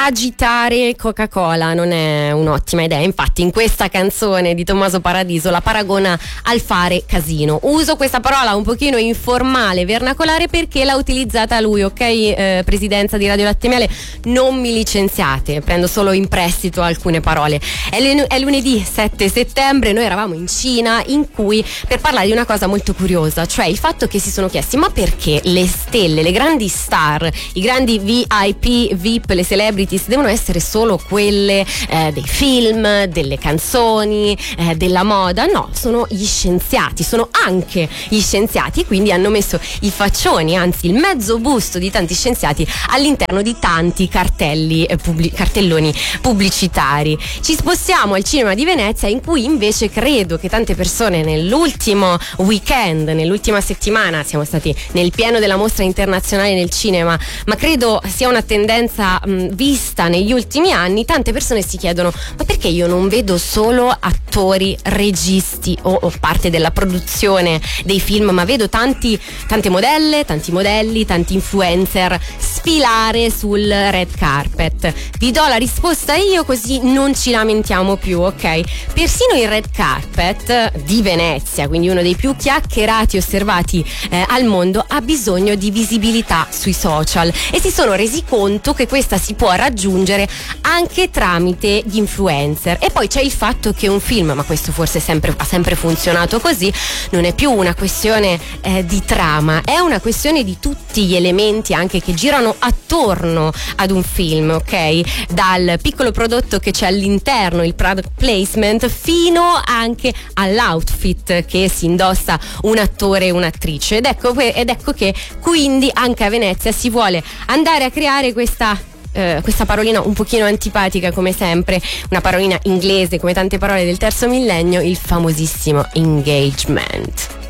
agitare Coca-Cola non è un'ottima idea. Infatti in questa canzone di Tommaso Paradiso la paragona al fare casino. Uso questa parola un pochino informale, vernacolare, perché l'ha utilizzata lui, ok? Presidenza di Radio Latte Miele, non mi licenziate, prendo solo in prestito alcune parole. È lunedì 7 settembre, noi eravamo in Cina, in cui per parlare di una cosa molto curiosa, cioè il fatto che si sono chiesti: ma perché le stelle, le grandi star, i grandi VIP, VIP, le celebrities devono essere solo quelle dei film, delle canzoni, della moda? No, sono gli scienziati, sono anche gli scienziati, quindi hanno messo i faccioni, anzi il mezzo busto di tanti scienziati all'interno di tanti cartelloni pubblicitari. Ci spostiamo al cinema di Venezia, in cui invece credo che tante persone nell'ultimo weekend, nell'ultima settimana, siamo stati nel pieno della mostra internazionale nel cinema, ma credo sia una tendenza vista negli ultimi anni. Tante persone si chiedono: ma perché io non vedo solo attori, registi o parte della produzione dei film, ma vedo tante modelle, tanti modelli, tanti influencer sfilare sul red carpet? Vi do la risposta io, così non ci lamentiamo più, ok? Persino il red carpet di Venezia, quindi uno dei più chiacchierati e osservati al mondo, ha bisogno di visibilità sui social, e si sono resi conto che questa si può raggiungere anche tramite gli influencer. E poi c'è il fatto che un film, ma questo forse ha sempre funzionato così, non è più una questione di trama, è una questione di tutti gli elementi anche che girano attorno ad un film, ok? Dal piccolo prodotto che c'è all'interno, il product placement, fino anche all'outfit che si indossa un attore e un'attrice. Ed ecco che quindi anche a Venezia si vuole andare a creare questa parolina un pochino antipatica, come sempre, una parolina inglese come tante parole del terzo millennio, il famosissimo engagement.